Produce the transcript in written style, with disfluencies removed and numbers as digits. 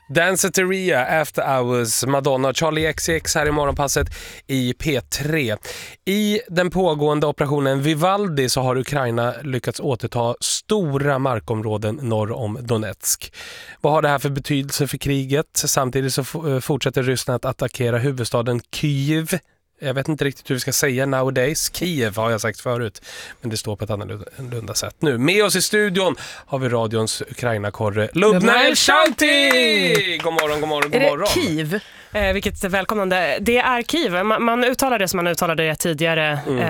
Danceteria, After Hours, Madonna, Charlie XCX här i morgonpasset i P3. I den pågående operationen Vivaldi så har Ukraina lyckats återta stora markområden norr om Donetsk. Vad har det här för betydelse för kriget? Samtidigt så fortsätter Ryssland att attackera huvudstaden Kyiv. Jag vet inte riktigt hur vi ska säga nowadays. Kiev har jag sagt förut, men det står på ett annorlunda sätt nu. Med oss i studion har vi radions Ukraina-korre Lubna El-Shalti! God morgon, god morgon, god morgon. Är det Kiev? Vilket välkomnande. Det är Kiev. Man uttalar det som man uttalade det tidigare.